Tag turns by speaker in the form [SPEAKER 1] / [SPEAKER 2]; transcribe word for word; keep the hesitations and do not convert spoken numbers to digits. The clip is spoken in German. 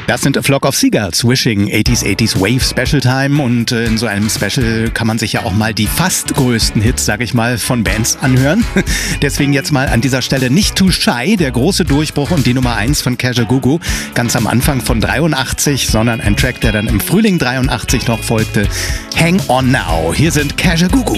[SPEAKER 1] Das sind A Flock of Seagulls, Wishing, achtziger, achtziger Wave Special Time, und äh, in so einem Special kann man sich ja auch mal die fast größten Hits, sag ich mal, von Bands anhören. Deswegen jetzt mal an dieser Stelle nicht Too Shy, der große Durchbruch und die Nummer eins von Kajagoogoo, ganz am Anfang von dreiundachtzig, sondern ein Track, der dann im Frühling dreiundachtzig noch folgte. Hang On Now. Hier sind Kajagoogoo.